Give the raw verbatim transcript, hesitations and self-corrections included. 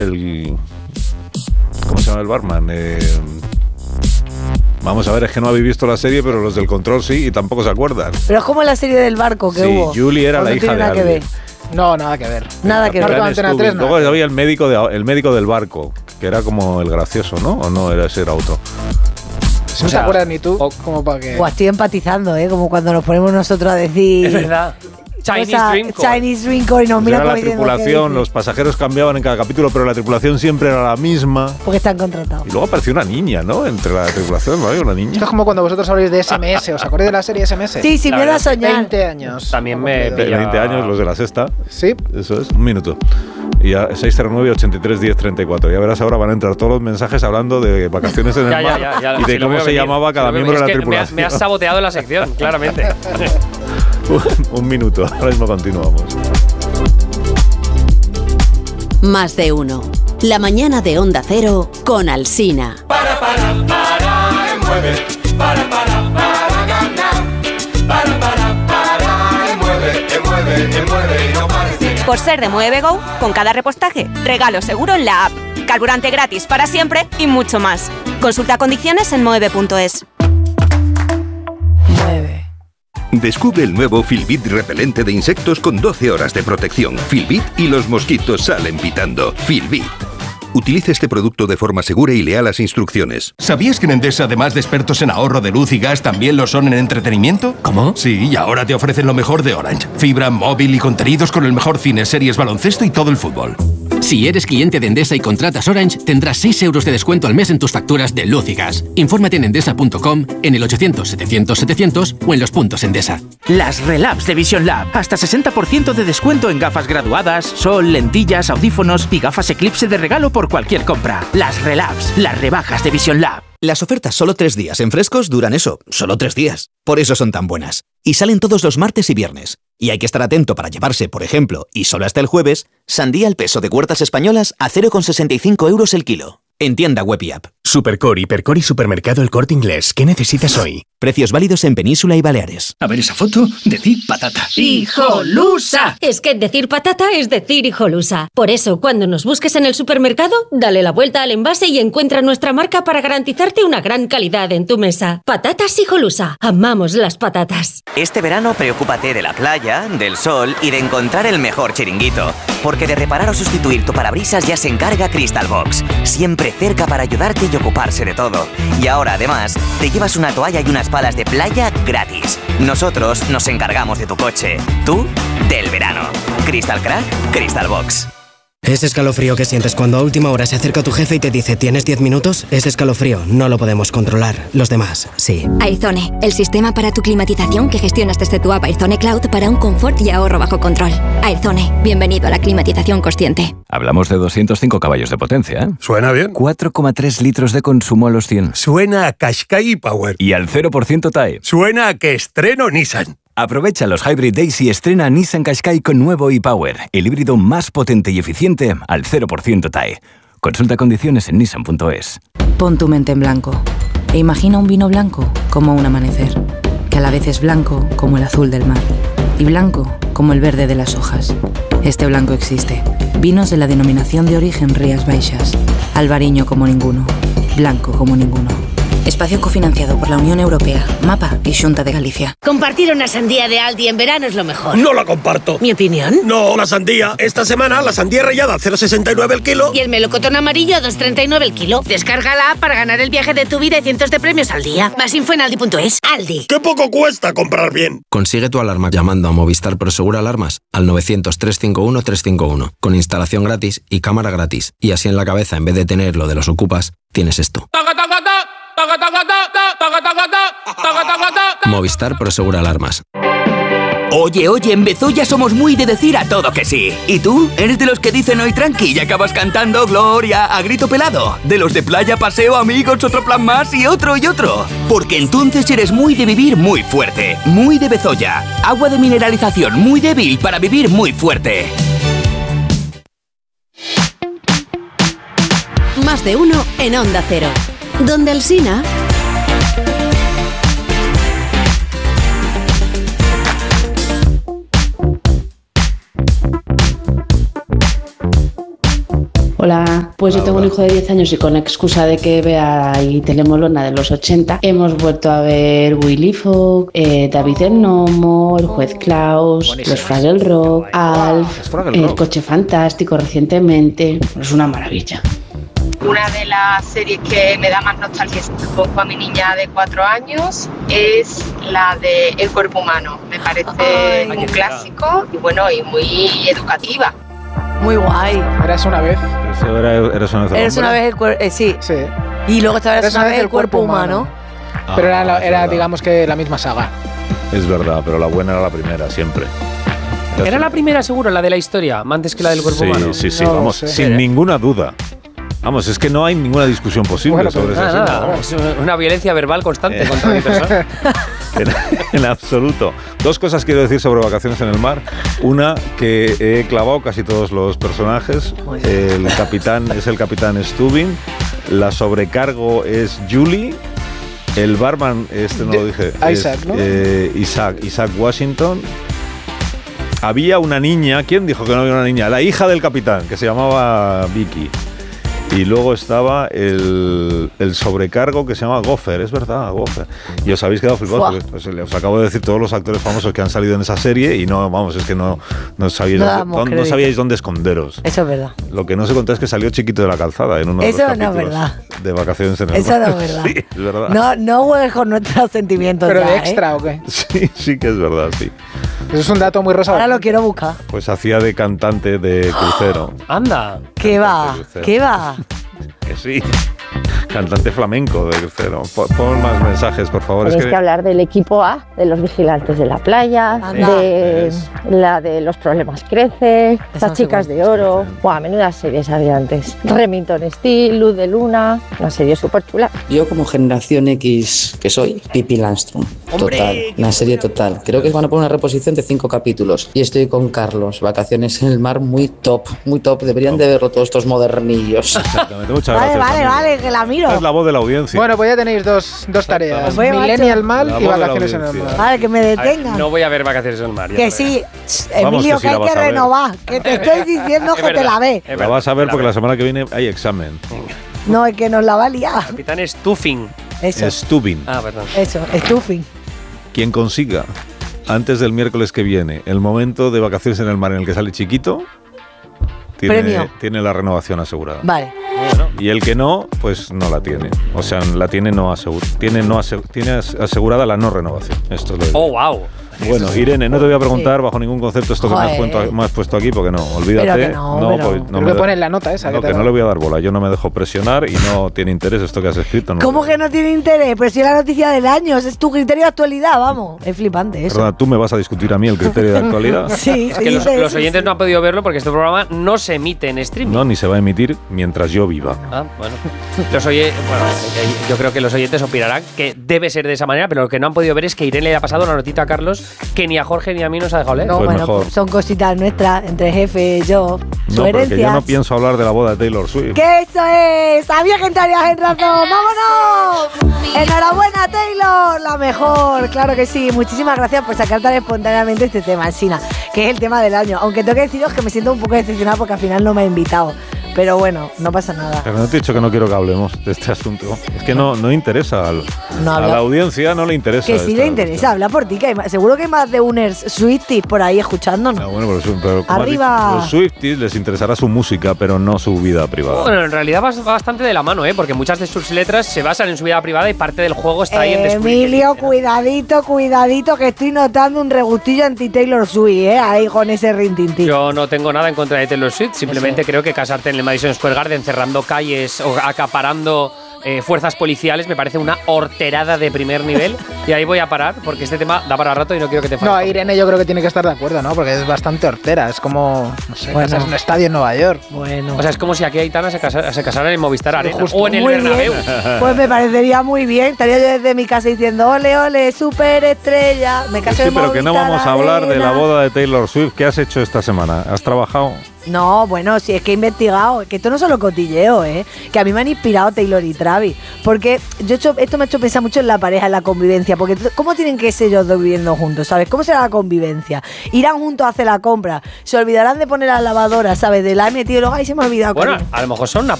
El, ¿cómo se llama el barman? Eh, vamos a ver, es que no habéis visto la serie, pero los del control sí, y tampoco se acuerdan. Pero es como la serie del barco que sí, hubo. Julie era la hija de alguien. Ver. No, nada que ver. Nada que ver. Antena tres, Luego había el médico, de, el médico del barco, que era como el gracioso, ¿no? ¿O no? Era, ese era otro. No se acuerdas ni tú, como para que... Buah, estoy empatizando, ¿eh? Como cuando nos ponemos nosotros a decir... Es verdad. Chinese cosa, Dream Corps. Chinese Dream Corps y nos mira Era la tripulación, los pasajeros cambiaban en cada capítulo, pero la tripulación siempre era la misma. Porque están contratados. Y luego apareció una niña, ¿no? Entre la tripulación, ¿no? Había una niña. Esto es como cuando vosotros habláis de S M S. ¿Os acordáis de la serie S M S? Sí, sin miedo a soñar. veinte años. También me De veinte años, los de la sexta. Sí. Eso es, un minuto. Y a seis cero nueve, ochenta y tres, diez, treinta y cuatro. Ya verás, ahora van a entrar todos los mensajes hablando de vacaciones en el Ya, ya, mar ya, ya, y de sí, lo cómo veo se venir. llamaba cada Sí, lo veo miembro de la venir. Es que tripulación. Me, me has saboteado la sección, claramente. un, un minuto, ahora mismo continuamos. Más de uno. La mañana de Onda Cero con Alsina. Para, para, para, mueve. Para, para, para ganar. Para, para, para, mueve, mueve, mueve y no pares de ganar. Por ser de Mueve Go, con cada repostaje, regalo seguro en la app. Carburante gratis para siempre y mucho más. Consulta condiciones en mueve punto es. Mueve. Descubre el nuevo Filbit repelente de insectos con doce horas de protección. Filbit y los mosquitos salen pitando. Filbit. Utilice este producto de forma segura y lea las instrucciones. ¿Sabías que en Endesa, además de expertos en ahorro de luz y gas, también lo son en entretenimiento? ¿Cómo? Sí, y ahora te ofrecen lo mejor de Orange. Fibra, móvil y contenidos con el mejor cine, series, baloncesto y todo el fútbol. Si eres cliente de Endesa y contratas Orange, tendrás seis euros de descuento al mes en tus facturas de luz y gas. Infórmate en endesa punto com, en el ochocientos, setecientos, setecientos o en los puntos Endesa. Las Relabs de Vision Lab. Hasta sesenta por ciento de descuento en gafas graduadas, sol, lentillas, audífonos y gafas Eclipse de regalo por cualquier compra. Las Relabs, las rebajas de Vision Lab. Las ofertas solo tres días en Frescos duran eso, solo tres días. Por eso son tan buenas. Y salen todos los martes y viernes. Y hay que estar atento para llevarse, por ejemplo, y solo hasta el jueves, sandía al peso de Huertas Españolas a cero coma sesenta y cinco euros el kilo. En tienda web y app. Supercore, Hipercore y Supermercado El Corte Inglés. ¿Qué necesitas hoy? Precios válidos en Península y Baleares. A ver esa foto, decir patata. ¡Hijolusa! Es que decir patata es decir hijolusa. Por eso, cuando nos busques en el supermercado, dale la vuelta al envase y encuentra nuestra marca para garantizarte una gran calidad en tu mesa. Patatas Hijolusa. Amamos las patatas. Este verano preocúpate de la playa, del sol y de encontrar el mejor chiringuito. Porque de reparar o sustituir tu parabrisas ya se encarga Crystal Box. Siempre cerca para ayudarte y ocuparse de todo. Y ahora, además, te llevas una toalla y unas palas de playa gratis. Nosotros nos encargamos de tu coche. Tú, del verano. Crystal Crack, Crystal Box. Ese escalofrío que sientes cuando a última hora se acerca tu jefe y te dice ¿tienes diez minutos? Ese escalofrío no lo podemos controlar. Los demás, sí. Aizone, el sistema para tu climatización que gestionas desde tu app Aizone Cloud para un confort y ahorro bajo control. Aizone, bienvenido a la climatización consciente. Hablamos de doscientos cinco caballos de potencia, ¿eh? Suena bien. cuatro coma tres litros de consumo a los cien. Suena a Qashqai Power. Y al cero por ciento T A E. Suena a que estreno Nissan. Aprovecha los Hybrid Days y estrena Nissan Qashqai con nuevo e-Power, el híbrido más potente y eficiente al cero por ciento T A E. Consulta condiciones en nissan punto es. Pon tu mente en blanco e imagina un vino blanco como un amanecer, que a la vez es blanco como el azul del mar y blanco como el verde de las hojas. Este blanco existe. Vinos de la denominación de origen Rías Baixas. Albariño como ninguno. Blanco como ninguno. Espacio cofinanciado por la Unión Europea, Mapa y Xunta de Galicia. Compartir una sandía de Aldi en verano es lo mejor. No la comparto. ¿Mi opinión? No, la sandía. Esta semana la sandía rallada a cero coma sesenta y nueve el kilo. Y el melocotón amarillo a dos coma treinta y nueve el kilo. Descárgala para ganar el viaje de tu vida y cientos de premios al día. Más info en aldi punto es. Aldi. ¡Qué poco cuesta comprar bien! Consigue tu alarma llamando a Movistar Prosegura Alarmas al novecientos, trescientos cincuenta y uno, trescientos cincuenta y uno. Con instalación gratis y cámara gratis. Y así en la cabeza, en vez de tener lo de los ocupas, tienes esto. Movistar Prosegura Alarmas. Oye, oye, en Bezoya somos muy de decir a todo que sí. ¿Y tú? ¿Eres de los que dicen hoy tranqui y acabas cantando Gloria a grito pelado? ¿De los de playa, paseo, amigos, otro plan más y otro y otro? Porque entonces eres muy de vivir muy fuerte. Muy de Bezoya. Agua de mineralización muy débil para vivir muy fuerte. Más de uno en Onda Cero. Donde Alsina... Hola, pues yo tengo un hijo de diez años y con la excusa de que vea ahí Telemolona de los ochenta, hemos vuelto a ver Willy Fogg, eh, David el Gnomo, El Juez Klaus, Buenísimo. Los Fraggle Rock, Alf, Fraggle El Rock. Coche Fantástico recientemente. Es una maravilla. Una de las series que me da más nostalgia si pongo a mi niña de cuatro años es la de El Cuerpo Humano. Me parece un clásico y bueno, y muy educativa. Muy guay. Eras una vez. Eso era, eras una vez. Eres una vez el cuerpo. Eh, sí. Sí. Y luego esta vez una vez el cuerpo humano. Ah, Pero era, la- es era verdad. digamos que la misma saga. Es verdad, pero la buena era la primera, siempre. ¿Era la primera seguro, la de la historia, antes que la del cuerpo Sí, humano? sí, sí, No lo vamos, sé. sin ¿Eh? ninguna duda. Vamos, es que no hay ninguna discusión posible Bueno, sobre pues ese nada, asunto. nada, es una- una violencia verbal constante contra mi persona. En, en absoluto. Dos cosas quiero decir sobre Vacaciones en el Mar. Una, que he clavado casi todos los personajes. El capitán es el capitán Stubing. La sobrecargo es Julie. El barman, este no lo dije. Isaac, es, ¿no? eh, Isaac, Isaac Washington. Había una niña, ¿quién dijo que no había una niña? La hija del capitán, que se llamaba Vicky. Y luego estaba el, el sobrecargo que se llama Gopher, es verdad, Gopher. Y os habéis quedado flipados Fuah. porque pues, os acabo de decir todos los actores famosos que han salido en esa serie y no, vamos, es que no, no, sabíais, No dónde, damos dónde- no crédito. sabíais dónde esconderos. Eso es verdad. Lo que no se contó es que salió Chiquito de la Calzada en uno de Eso los no es capítulos verdad. de Vacaciones en el Eso Mar. no es verdad. Sí, es verdad. No, no juegues con nuestros sentimientos. ¿Pero ya, de ¿eh? extra o qué? Sí, sí que es verdad, sí. Eso es un dato muy rosa. Ahora lo quiero buscar. Pues hacía de cantante de crucero. Anda. ¿Qué va? crucero. ¿Qué va? Que sí. Cantante flamenco de crucero. Pon, pon más mensajes, por favor. Tenéis Es que... que hablar del equipo A, de los vigilantes de la playa, Anda. de Es- la de los problemas crece, Esa las chicas de oro. Buah, menudas series había antes. Remington Steel, Luz de Luna, una serie súper chula. Yo como generación X que soy, Pippi Landstrom. ¡Hombre! Total, una serie total. Creo que van a poner una reposición de cinco capítulos. Y estoy con Carlos, Vacaciones en el Mar, muy top, muy top. Deberían de verlo todos estos modernillos. Exactamente, muchas Vale, gracias. vale, amigo. vale, que la miro. Es la voz de la audiencia. Bueno, pues ya tenéis dos, dos tareas. Oye, macho. Millennial Mal La y voz de la Vacaciones en el audiencia. Mar. Vale, que me A ver, detengan. no voy a ver Vacaciones en el Mar. ya Que lo sí, Vamos, Emilio, que sí que, la hay vas que a ver. renovar. Que te estoy diciendo Es que te verdad. la ve. Es La vas a ver la porque veo. la semana que viene hay examen. No, es que nos la va a liar. Capitán Stuffing. Eso, Stubing. Ah, perdón. eso, stuffing. Quien consiga antes del miércoles que viene el momento de Vacaciones en el Mar en el que sale Chiquito, tiene, Premio. tiene la renovación asegurada. Vale. Y el que no, pues no la tiene. O sea, la tiene no asegurada. Tiene, no asegu- tiene as- asegurada la no renovación. Esto es lo que- Oh, wow. Bueno, Irene, no te voy a preguntar bajo ningún concepto esto que me has, Joder. puesto, me has puesto aquí, porque no, olvídate. Pero que no, pero- pues, Pero me me de- ponen la nota esa. no, que que te no le voy a dar bola. Yo no me dejo presionar y no tiene interés esto que has escrito. No lo ¿Cómo veo. que no tiene interés? Pero si es la noticia del año, ese es tu criterio de actualidad, vamos. Es flipante eso. Perdona, ¿tú me vas a discutir a mí el criterio de actualidad? Sí, Es sí, que los, dice los eso, oyentes sí. no han podido verlo porque este programa no se emite en streaming. No, ni se va a emitir mientras yo viva. Ah, bueno. Los oye, bueno, eh, yo creo que los oyentes opinarán que debe ser de esa manera, pero lo que no han podido ver es que Irene le ha pasado una notita a Carlos que ni a Jorge ni a mí nos ha dejado leer. No, Pues bueno, mejor. pues son cositas nuestras, entre jefe, yo, No, porque sugerencias. yo no pienso hablar de la boda de Taylor Swift. ¡Que eso es! ¡Sabía que entrarías en razón! ¡Vámonos! ¡Enhorabuena, Taylor! La mejor, claro que sí. Muchísimas gracias por sacar tan espontáneamente este tema, Alsina, que es el tema del año. Aunque tengo que deciros que me siento un poco decepcionada porque al final no me ha invitado. Pero bueno, no pasa nada. Pero no te he dicho que no quiero que hablemos de este asunto. Es que no, no interesa. Al, No a habla- la audiencia no le interesa. Que sí esta le interesa, habla por ti, que hay más- seguro que hay más de uners Swifties por ahí escuchándonos. Ah, bueno, pero, su- pero como has Arriba. dicho, los Swifties les interesará su música, pero no su vida privada. Bueno, en realidad va va bastante de la mano, ¿eh? Porque muchas de sus letras se basan en su vida privada y parte del juego está ahí en descubrir. Emilio, cuidadito, cuidadito, que estoy notando un regustillo anti-Taylor Swift, ¿eh? Ahí con ese rintintín. Yo no tengo nada en contra de Taylor Swift, simplemente creo que casarte en el Madison Square Garden cerrando calles o acaparando eh, fuerzas policiales me parece una horterada de primer nivel y ahí voy a parar porque este tema da para rato y no quiero que te No, falte. Irene yo creo que tiene que estar de acuerdo, ¿no? Porque es bastante hortera. Es como, no sé, Bueno. casarse en un estadio en Nueva York. Bueno. O sea, es como si aquí Aitana se, casa, se casara en el Movistar Arena justo. o en el Muy Bernabéu. bien. Pues me parecería muy bien. Estaría yo desde mi casa diciendo, ole, ole, superestrella. Me Que caso sí, en pero que no Movistar vamos a hablar de la Arena. boda de Taylor Swift. ¿Qué has hecho esta semana? ¿Has trabajado? No, bueno, si es que he investigado, que esto no es solo cotilleo, ¿eh? Que a mí me han inspirado Taylor y Track. Javi, porque yo he hecho, esto me ha hecho pensar mucho en la pareja, en la convivencia, porque ¿cómo tienen que ser ellos dos viviendo juntos, sabes? ¿Cómo será la convivencia? Irán juntos a hacer la compra, se olvidarán de poner la lavadora, ¿sabes? De la he metido, luego, ay, se me ha olvidado. Bueno, cariño. a lo mejor son una